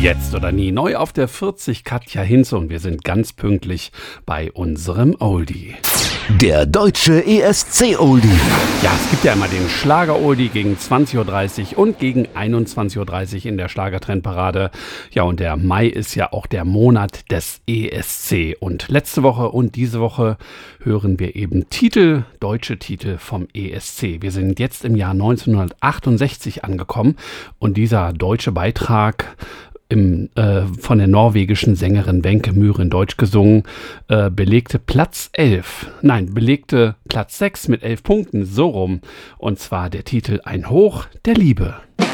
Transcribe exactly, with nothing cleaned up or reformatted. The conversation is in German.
Jetzt oder nie. Neu auf der vierzig Katja Hinze und wir sind ganz pünktlich bei unserem Oldie. Der deutsche E S C-Oldie. Ja, es gibt ja immer den Schlager-Oldie gegen zwanzig Uhr dreißig und gegen einundzwanzig Uhr dreißig in der Schlagertrendparade. Ja, und der Mai ist ja auch der Monat des E S C. Und letzte Woche und diese Woche hören wir eben Titel, deutsche Titel vom E S C. Wir sind jetzt im Jahr neunzehnhundertachtundsechzig angekommen und dieser deutsche Beitrag Im, äh, von der norwegischen Sängerin Wenche Myhre in Deutsch gesungen, äh, belegte Platz elf. Nein, belegte Platz sechs mit elf Punkten, so rum. Und zwar der Titel Ein Hoch der Liebe.